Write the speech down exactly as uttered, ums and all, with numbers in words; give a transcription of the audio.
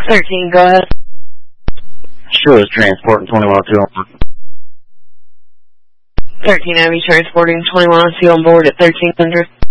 thirteen, go ahead. Sure, it's transporting twenty-one oh two on board. thirteen Abbey transporting twenty-one oh two on board at thirteen hundred.